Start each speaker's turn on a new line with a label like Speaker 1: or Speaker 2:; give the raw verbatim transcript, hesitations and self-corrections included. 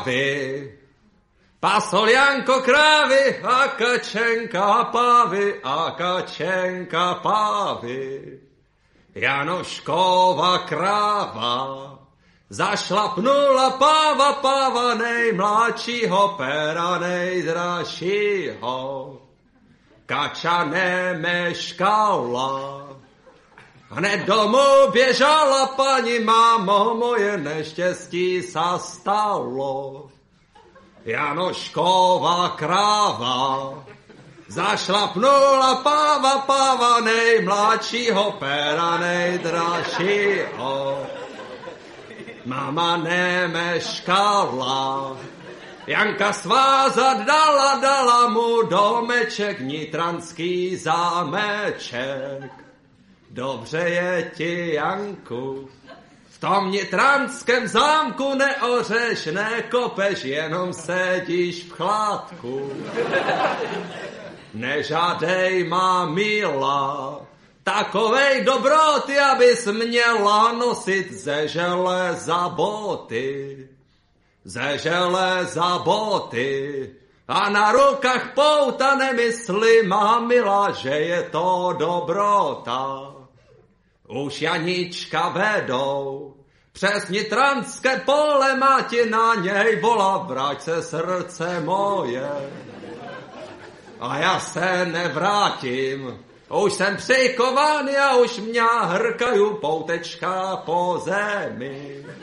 Speaker 1: Vy, Pasolianko krávy a kačenka pávy a kačenka pávy. Janoškova kráva zašlapnula páva, páva nejmladšího, péra nejdražšího. Kača nemeškala, hned domů běžala, paní mámo, moje neštěstí sa stalo. Janoškova kráva zašlapnula páva, páva nejmladšího, péra nejdražšího. Mama nemeškala, Janka svázat dala, dala mu domeček, nitranský zámeček. Dobře je ti, Janku, v tom nitranském zámku neořeš, nekopeš, jenom sedíš v chládku. Nežádej má milá, takovej dobroty, abys měla nosit ze železa boty. Ze železa boty a na rukách pouta, nemysli, má milá, že je to dobrota. Už Janička vedou přes nitranské pole, máti na něj volá, vrať se srdce moje. A já se nevrátím, už jsem přikovaný a už mě hrkají poutečka po zemi.